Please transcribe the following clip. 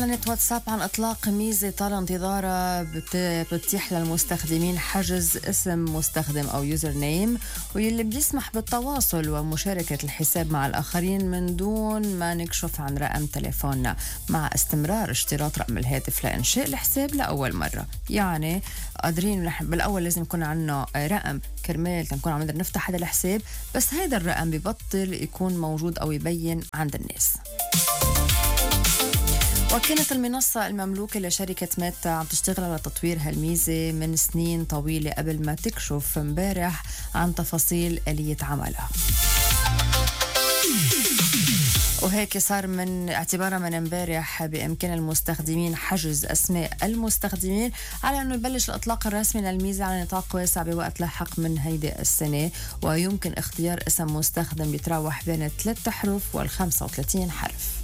أعلنت واتساب عن إطلاق ميزة طال انتظارها بتتيح للمستخدمين حجز اسم مستخدم أو يوزر نيم، واللي بيسمح بالتواصل ومشاركة الحساب مع الآخرين من دون ما نكشف عن رقم تليفوننا، مع استمرار اشتراط رقم الهاتف لإنشاء الحساب لأول مرة. يعني قادرين بالأول لازم يكون عنا رقم كرمال تنكون عم نقدر نفتح هذا الحساب، بس هذا الرقم ببطل يكون موجود أو يبين عند الناس. وكانت المنصة المملوكة لشركة ميتا عم تشتغل على تطوير هالميزة من سنين طويلة قبل ما تكشف امبارح عن تفاصيل آلية عملها. وهيك صار من اعتبارها من امبارح بإمكان المستخدمين حجز أسماء المستخدمين على أنه يبلش الإطلاق الرسمي للميزة على نطاق واسع بوقت لاحق من هيدي السنة، ويمكن اختيار اسم مستخدم يتراوح بين 3 أحرف وال35 حرف.